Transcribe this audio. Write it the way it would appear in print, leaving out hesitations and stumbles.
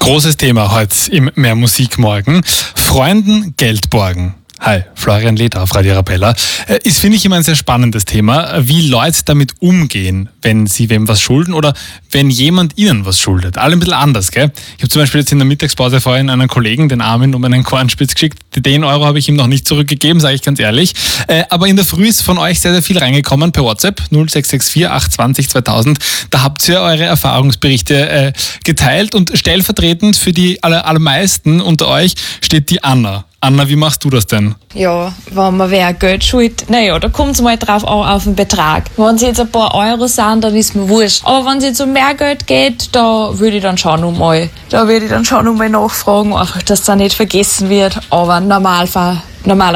Großes Thema heute im Mehr Musik morgen. Freunden Geld borgen. Hi, Florian Leder auf Radio Arabella. Ist, finde ich, immer ein sehr spannendes Thema, wie Leute damit umgehen, wenn sie wem was schulden oder wenn jemand ihnen was schuldet. Alle ein bisschen anders, gell? Ich habe zum Beispiel jetzt in der Mittagspause vorhin einen Kollegen, den Armin, um einen Kornspitz geschickt. Die 10 Euro habe ich ihm noch nicht zurückgegeben, sage ich ganz ehrlich. Aber in der Früh ist von euch sehr, sehr viel reingekommen per WhatsApp 0664 820 2000. Da habt ihr eure Erfahrungsberichte geteilt und stellvertretend für die allermeisten unter euch steht die Anna. Anna, wie machst du das denn? Ja, wenn man wer Geld schuldet, naja, da kommt es mal drauf an, auf den Betrag. Wenn es jetzt ein paar Euro sind, dann ist mir wurscht. Aber wenn es jetzt um mehr Geld geht, da würde ich dann schon nochmal nachfragen, einfach, dass das nicht vergessen wird. Aber normalerweise